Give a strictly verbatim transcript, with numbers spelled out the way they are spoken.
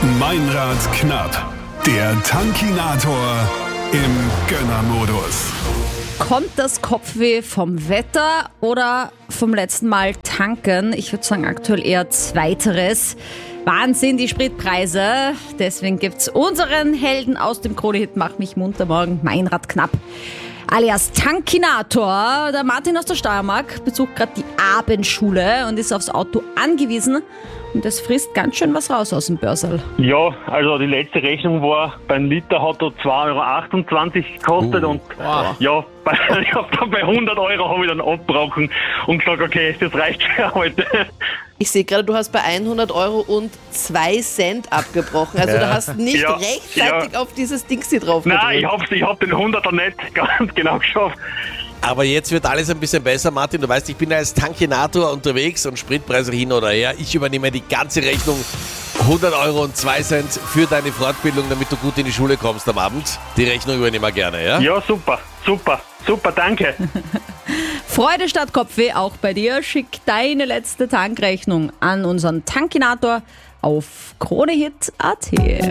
Meinrad knapp. Der Tankinator im Gönnermodus. Kommt das Kopfweh vom Wetter oder vom letzten Mal tanken? Ich würde sagen aktuell eher zweiteres. Wahnsinn, die Spritpreise. Deswegen gibt's unseren Helden aus dem Krone-Hit Mach mich munter morgen, Meinrad knapp. Alias Tankinator. Der Martin aus der Steiermark besucht gerade die Abendschule und ist aufs Auto angewiesen. Und das frisst ganz schön was raus aus dem Börserl. Ja, also die letzte Rechnung war, beim Liter hat er zwei Euro achtundzwanzig gekostet. Uh, und wow. ja, bei, ich hab dann bei hundert Euro habe ich dann abgebrochen und gesagt, okay, das reicht für heute. Ich sehe gerade, du hast bei hundert Euro und zwei Cent abgebrochen. Also ja. Du hast nicht ja, rechtzeitig ja. auf dieses Dingsi drauf gedrückt. Nein, ich habe ich hab den hunderter nicht ganz genau geschafft. Aber jetzt wird alles ein bisschen besser, Martin. Du weißt, ich bin als Tankinator unterwegs und Spritpreise hin oder her. Ich übernehme die ganze Rechnung, hundert Euro und zwei Cent für deine Fortbildung, damit du gut in die Schule kommst am Abend. Die Rechnung übernehmen wir gerne, ja? Ja, super, super, super, danke. Freude statt Kopfweh auch bei dir. Schick deine letzte Tankrechnung an unseren Tankinator auf kronehit punkt at.